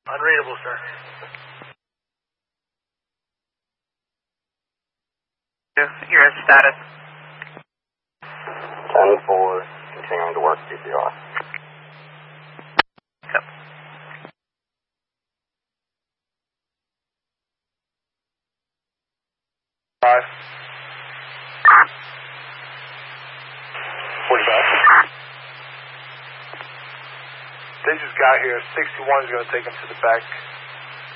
Unreadable, sir. Your status? 10-4, continuing to work CPR. Yep. 5. 45. They just got here. 61 is going to take them to the back